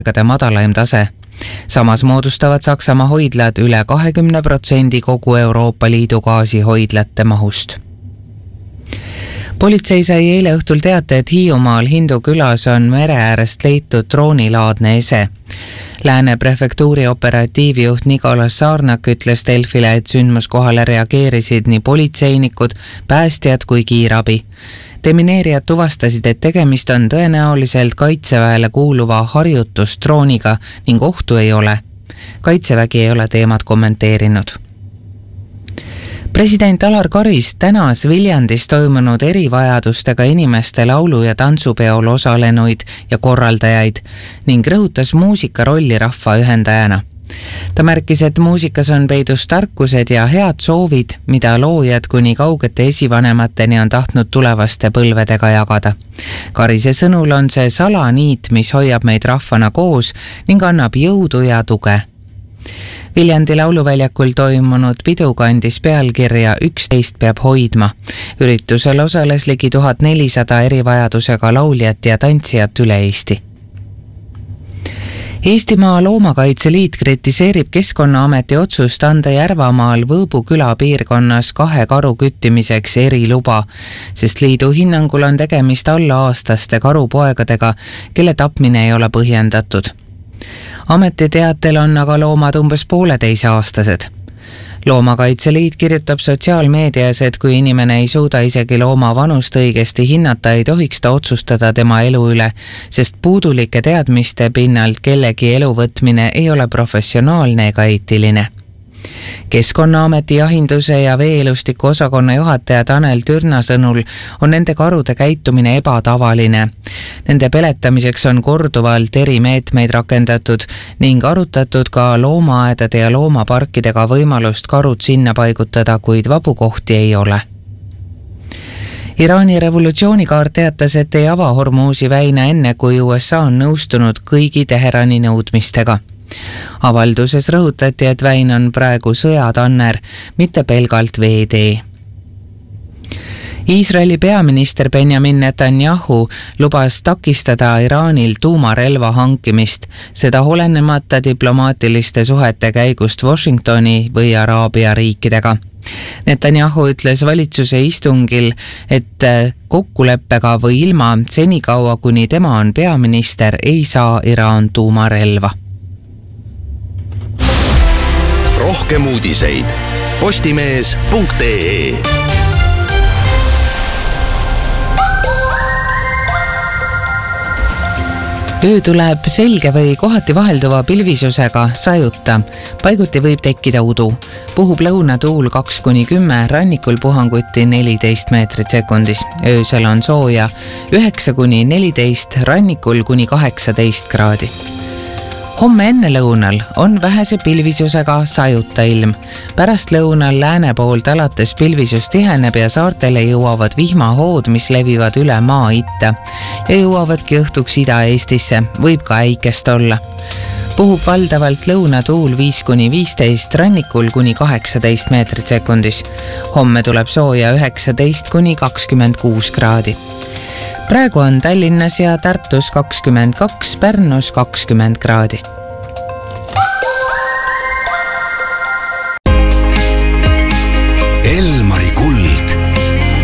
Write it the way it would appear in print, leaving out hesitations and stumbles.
madalaim tase. Samas moodustavad Saksamaa hoidlad üle 20% kogu Euroopa Liidu gaasihoidlate mahust. Politsei sai eile õhtul teate, et Hiiumaal Hindu külas on mere äärest leitud droonilaadne ese. Lääne prefektuuri operatiivjuht Nicolas Saarnak ütles Delfile, et sündmuskohale reageerisid nii politseinikud, päästjad kui kiirabi. Demineerijad tuvastasid, et tegemist on tõenäoliselt kaitseväele kuuluva harjutusdrooniga ning ohtu ei ole. Kaitsevägi ei ole teemat kommenteerinud. President Alar Karis tänas Viljandis toimunud erivajadustega inimeste laulu- ja tantsupeol osalenuid ja korraldajaid ning rõhutas muusika rolli rahva ühendajana. Ta märkis, et muusikas on peidus tarkused ja head soovid, mida loojad kuni kaugete esivanemateni on tahtnud tulevaste põlvedega jagada. Karise sõnul on see salaniit, mis hoiab meid rahvana koos ning annab jõudu ja tuge. Viljandi lauluväljakul toimunud pidu kandis pealkirja 11 peab hoidma. Üritusel osales ligi 1400 erivajadusega lauljat ja tantsijat üle Eesti. Eestimaa Loomakaitseliit kritiseerib Keskkonnaameti otsust anda Järvamaal Võõbu küla piirkonnas 2 karu küttimiseks eriluba, sest liidu hinnangul on tegemist alla-aastaste karupoegadega, kelle tapmine ei ole põhjendatud. Ameti teatel on aga loomad umbes 1,5-aastased. Loomakaitseliit kirjutab sotsiaalmeedias, et kui inimene ei suuda isegi looma vanust õigesti hinnata, ei tohiks ta otsustada tema elu üle, sest puudulike teadmiste pinnalt kellegi elu võtmine ei ole professionaalne ega eetiline. Keskkonnaameti jahinduse ja veeelustiku osakonna juhataja Tanel Türna sõnul on nende karude käitumine ebatavaline. Nende peletamiseks on korduvalt erimeetmeid rakendatud ning arutatud ka loomaaedade ja loomaparkidega võimalust karud sinna paigutada, kuid vabu kohti ei ole. Iraani revolutsioonikaar teatas, et ei ava Hormuzi väina enne, kui USA on nõustunud kõigi Teherani nõudmistega. Avalduses rõhutati, et väin on praegu sõjatanner, mitte pelgalt veetee. Iisraeli peaminister Benjamin Netanyahu lubas takistada Iraanil tuumarelva hankimist, seda olenemata diplomaatiliste suhete käigust Washingtoni või Araabia riikidega. Netanyahu ütles valitsuse istungil, et kokkuleppega või ilma senikaua, kuni tema on peaminister, ei saa Iraan tuumarelva. Rohkem uudiseid postimees.ee. Öö tuleb selge või kohati vahelduva pilvisusega, sajuta. Paiguti võib tekkida udu. Puhub lõunatuul 2-10, rannikul puhanguti 14 meetrit sekundis. Öösel on sooja 9-14, rannikul kuni 18 kraadi. Homme enne lõunal on vähese pilvisusega sajuta ilm. Pärast lõunal lääne poolt alates pilvisus tiheneb ja saartele jõuavad vihmahood, mis levivad üle maa itta ja jõuavadki õhtuks Ida-Eestisse, võib ka äikest olla. Puhub valdavalt lõunatuul 5-15, rannikul kuni 18 meetrit sekundis. Homme tuleb sooja 19-26 kraadi. Praegu on Tallinnas ja Tartus 22, Pärnus 20 kraadi.